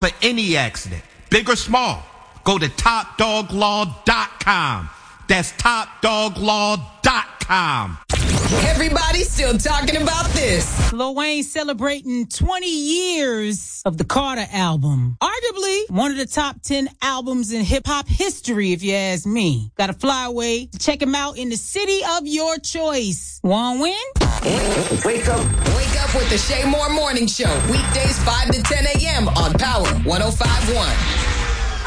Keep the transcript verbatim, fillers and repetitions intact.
for any accident, big or small. Go to top dog law dot com. That's top dog law dot com. Everybody's still talking about this. Lil Wayne celebrating twenty years of the Carter album. Arguably one of the top ten albums in hip-hop history, if you ask me. Got to fly away to check him out in the city of your choice. Want win? Wake up. Wake up with the Shay Moore Morning Show. Weekdays five to ten a.m. on Power one oh five point one.